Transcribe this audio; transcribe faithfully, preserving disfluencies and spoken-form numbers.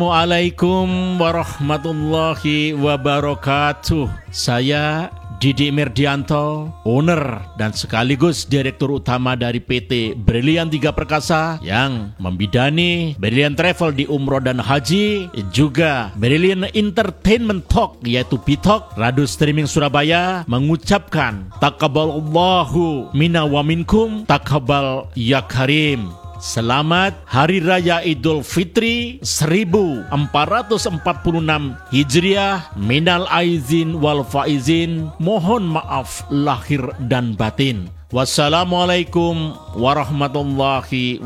Assalamualaikum warahmatullahi wabarakatuh. Saya Didi Mirdianto, owner dan sekaligus direktur utama dari P T Brilian Tiga Perkasa yang membidani Brilian Travel di umroh dan haji, juga Brilian Entertainment Talk yaitu B Talk, Radio Streaming Surabaya, mengucapkan Taqabbalallahu minna wa minkum, Taqabbal ya Karim. Selamat Hari Raya Idul Fitri seribu empat ratus empat puluh enam Hijriah. Minal aizin wal faizin. Mohon maaf lahir dan batin. Wassalamualaikum warahmatullahi